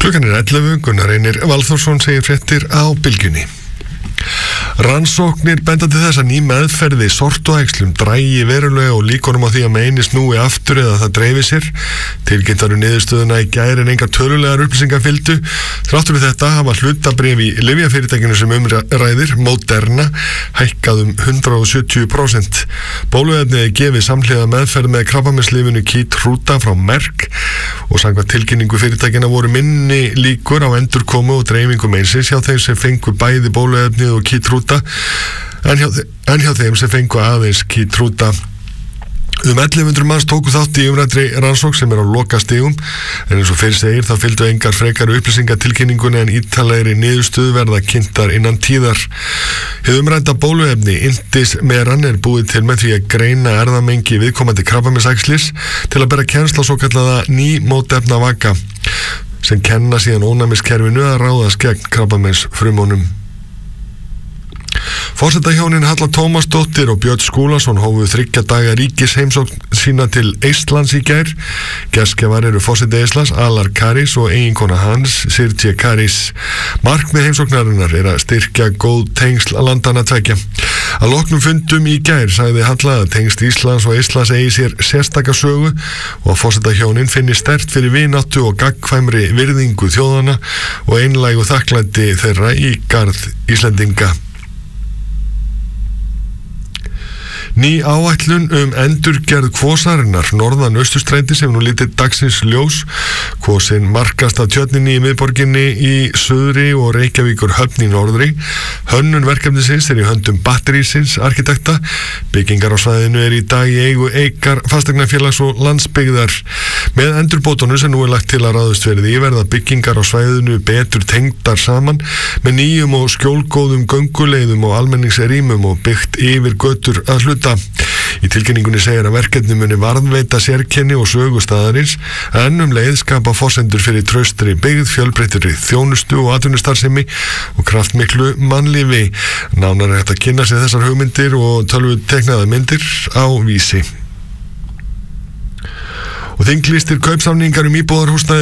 Klukkan 11, Gunnar Reynir Valþórsson segir fréttir á Bylgjunni. Rannsóknir benda til þess að ný meðferð við sortuæxlum dragi verulega og líkunum á því að meini snúi aftur eða það dreifi sér. Tilkynnt var niðurstöðuna í gær en engar tölulegar upplýsingar fylgdu. Þrátt fyrir þetta hafa hlutabréf í lyfjafyrirtækinu sem ræðir, Moderna, hækkað 170%. Bóluefnið er gefið samhliða meðferð með krabbameinslyfinu Keytruda frá Merck og samkvæmt tilkynningu fyrirtækina voru minni líkur á endurkomu og dreifingu meinsins hjá þeim sem fengu bæði bóluefnið og Keytruda en hjá þeim sem fengu aðeins Keytruda. 1100 manns tóku þátt í umræddri rannsókn sem er á lokastigum en eins og fyrr segir þá fylgdu engar frekari upplýsingar tilkynningunni en ítarlegri niðurstöður verða kynntar innan tíðar. Hið umrædda bóluefni Intismeran er búið til með því að greina erfðamengi viðkomandi krabbameinsæxlis til að bera kennsl á svokallaða nýmótefnavaka sem kenna síðan ónæmiskerfinu að ráðast gegn krabbameinsfrumunum. Forsetahjónin Halla Tómasdóttir og Björn Skúlason hófu 3 daga ríkisheimsókn sína til Eistlands í gær. Gestgjafar eru forseti Eistlands, Alar Karis og eiginkona hans, Sirje Karis. Markmið heimsóknarinnar er að styrkja góð tengsl landanna tveggja. Að loknum fundum í gær sagði Halla að tengsl Íslands og Eistlands eigi sér sérstaka sögu og að forsetahjónin finni sterkt fyrir vináttu og gagnkvæmri virðingu þjóðanna og einlægu þakklæti þeirra í garð Íslendinga. Ný áætlun endurgerð Kvosarinnar norðan Austurstrætis hefur nú litið dagsins ljós. Kvosin markast af tjörninni í miðborginni í suðri og Reykjavíkur höfn í norðri. Hönnun verkefnisins er í höndum Batterísins arkitekta. Byggingar á svæðinu er í dag í eigu Eikar fasteignafélags og landsbyggðar. Með endurbótunum sem nú er lagt til að ráðast verði í verða byggingar á svæðinu betur tengdar saman með nýjum og skjólgóðum gönguleiðum og almenningsrýmum og byggt yfir götur að hluta. Í tilkynningunni segir að verkefni muni varðveita sérkenni og sögu staðarins en leið skapa forsendur fyrir traustri byggð, fjölbreyttri þjónustu og atvinnustarfsemi og kraftmiklu mannlífi. Nánar er hægt að kynna sér þessar hugmyndir og tölvuteknaða myndir á Vísi. Og þinglýstir kaupsamningar íbúðarhúsnæði